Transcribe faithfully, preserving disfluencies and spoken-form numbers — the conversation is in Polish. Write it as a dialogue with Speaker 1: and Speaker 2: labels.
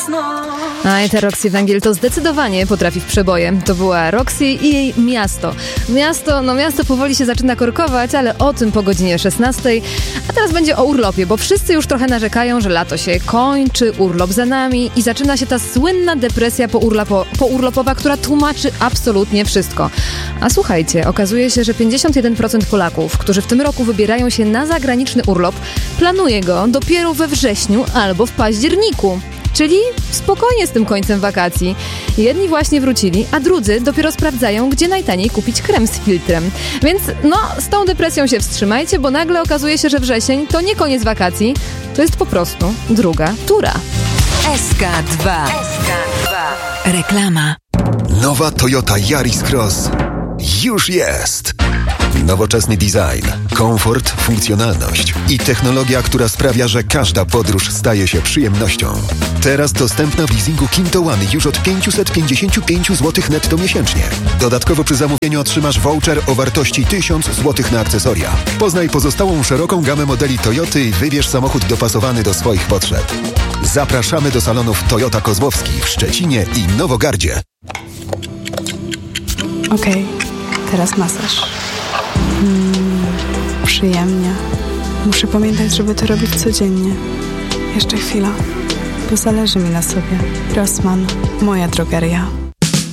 Speaker 1: A i ta Roxy Węgiel to zdecydowanie potrafi w przeboje. To była Roxy i jej Miasto. Miasto, no miasto powoli się zaczyna korkować, ale o tym po godzinie szesnastej. A teraz będzie o urlopie, bo wszyscy już trochę narzekają, że lato się kończy, urlop za nami i zaczyna się ta słynna depresja pourlopo- pourlopowa, która tłumaczy absolutnie wszystko. A słuchajcie, okazuje się, że pięćdziesiąt jeden procent Polaków, którzy w tym roku wybierają się na zagraniczny urlop, planuje go dopiero we wrześniu albo w październiku. Czyli spokojnie z tym końcem wakacji. Jedni właśnie wrócili, a drudzy dopiero sprawdzają, gdzie najtaniej kupić krem z filtrem. Więc no, z tą depresją się wstrzymajcie, bo nagle okazuje się, że wrzesień to nie koniec wakacji, to jest po prostu druga tura.
Speaker 2: S K dwa. S K dwa. Reklama.
Speaker 3: Nowa Toyota Yaris Cross już jest. Nowoczesny design, komfort, funkcjonalność i technologia, która sprawia, że każda podróż staje się przyjemnością. Teraz dostępna w leasingu Kinto One już od pięćset pięćdziesiąt pięć złotych netto miesięcznie. Dodatkowo przy zamówieniu otrzymasz voucher o wartości tysiąc złotych na akcesoria. Poznaj pozostałą szeroką gamę modeli Toyoty i wybierz samochód dopasowany do swoich potrzeb. Zapraszamy do salonów Toyota Kozłowski w Szczecinie i Nowogardzie.
Speaker 4: Okej, okay, teraz masaż. Mm, przyjemnie. Muszę pamiętać, żeby to robić codziennie. Jeszcze chwila, bo zależy mi na sobie. Rossmann, moja drogeria.